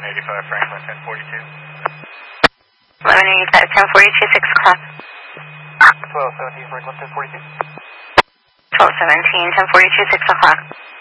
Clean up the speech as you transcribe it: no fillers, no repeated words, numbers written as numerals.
1185 Franklin, 1042. 1185, 1042, 6 o'clock. 1217 Franklin, 1042. 1217, 1042, 6 o'clock.